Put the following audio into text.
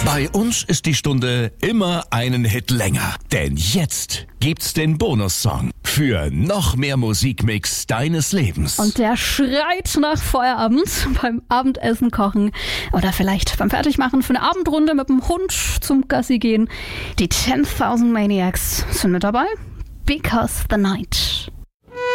Bei uns ist die Stunde immer einen Hit länger. Denn jetzt gibt's den Bonussong für noch mehr Musikmix deines Lebens. Und der schreit nach Feierabend beim Abendessen kochen oder vielleicht beim Fertigmachen für eine Abendrunde mit dem Hund zum Gassi gehen. Die 10.000 Maniacs sind mit dabei. Because the Night.